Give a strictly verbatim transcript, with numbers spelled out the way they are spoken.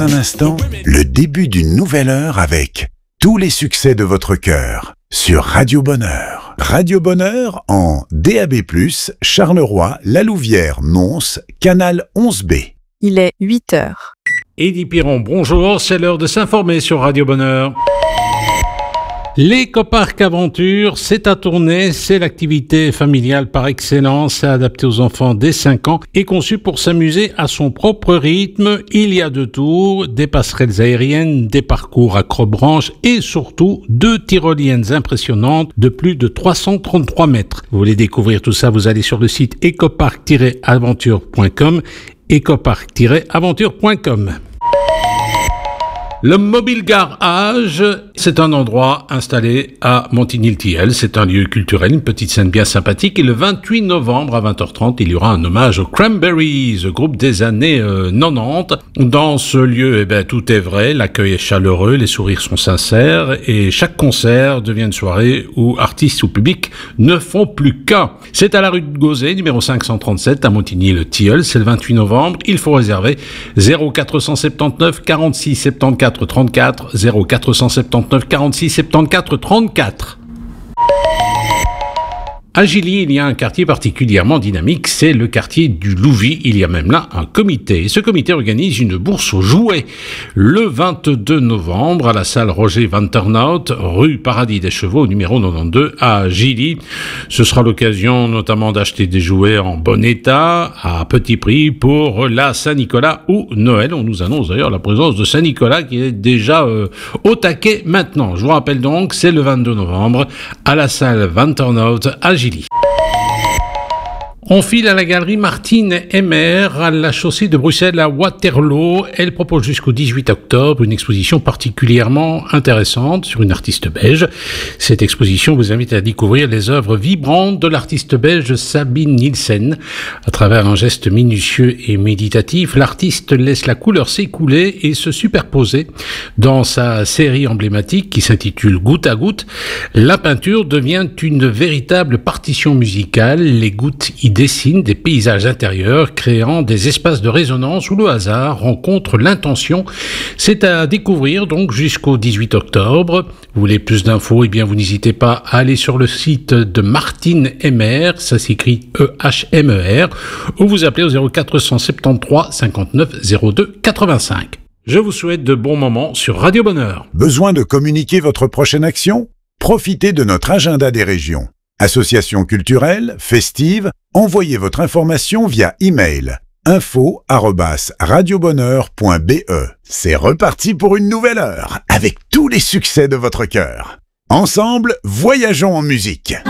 Un instant, le début d'une nouvelle heure avec tous les succès de votre cœur sur Radio Bonheur. Radio Bonheur en D A B plus, Charleroi, La Louvière, Mons, Canal onze B. Il est huit heures. Eddie Piron, bonjour, c'est l'heure de s'informer sur Radio Bonheur. L'écoparc Aventure, c'est à tourner, c'est l'activité familiale par excellence, c'est adapté aux enfants dès cinq ans et conçu pour s'amuser à son propre rythme. Il y a deux tours, des passerelles aériennes, des parcours acrobranches et surtout deux tyroliennes impressionnantes de plus de trois cent trente-trois mètres. Vous voulez découvrir tout ça, vous allez sur le site ecoparc tiret aventure point com, ecoparc tiret aventure point com. Le Mobile Garage, c'est un endroit installé à Montigny-le-Tilleul. C'est un lieu culturel, une petite scène bien sympathique. Et le vingt-huit novembre à vingt heures trente, il y aura un hommage aux Cranberries, groupe des années euh, quatre-vingt-dix. Dans ce lieu, eh ben, tout est vrai, l'accueil est chaleureux, les sourires sont sincères et chaque concert devient une soirée où artistes ou public ne font plus qu'un. C'est à la rue de Gauzet, numéro cinq cent trente-sept à Montigny-le-Tilleul. C'est le vingt-huit novembre. Il faut réserver zéro quatre cent soixante-dix-neuf quarante-six soixante-quatorze trente-quatre, zéro quatre cent soixante-dix-neuf quarante-six soixante-quatorze trente-quatre. À Gilly, il y a un quartier particulièrement dynamique, c'est le quartier du Louvis. Il y a même là un comité. Et ce comité organise une bourse aux jouets le vingt-deux novembre à la salle Roger Van Turnhout, rue Paradis des Chevaux, numéro quatre-vingt-douze à Gilly. Ce sera l'occasion notamment d'acheter des jouets en bon état, à petit prix pour la Saint-Nicolas ou Noël. On nous annonce d'ailleurs la présence de Saint-Nicolas qui est déjà euh, au taquet maintenant. Je vous rappelle donc, c'est le vingt-deux novembre à la salle Van Turnhout à Gilly. On file à la galerie Martine Emmer, à la chaussée de Bruxelles à Waterloo. Elle propose jusqu'au dix-huit octobre une exposition particulièrement intéressante sur une artiste belge. Cette exposition vous invite à découvrir les œuvres vibrantes de l'artiste belge Sabine Nielsen. À travers un geste minutieux et méditatif, l'artiste laisse la couleur s'écouler et se superposer. Dans sa série emblématique qui s'intitule Goutte à goutte, la peinture devient une véritable partition musicale. Les gouttes y dessine des paysages intérieurs, créant des espaces de résonance où le hasard rencontre l'intention. C'est à découvrir donc jusqu'au dix-huit octobre. Vous voulez plus d'infos? Eh bien, vous n'hésitez pas à aller sur le site de Martine Emmer, ça s'écrit E H M E R, ou vous appelez au zéro quatre cent soixante-treize cinquante-neuf zéro deux quatre-vingt-cinq. Je vous souhaite de bons moments sur Radio Bonheur. Besoin de communiquer votre prochaine action? Profitez de notre agenda des régions. Association culturelle, festive, envoyez votre information via email info arobase radiobonheur point b e. C'est reparti pour une nouvelle heure avec tous les succès de votre cœur. Ensemble, voyageons en musique.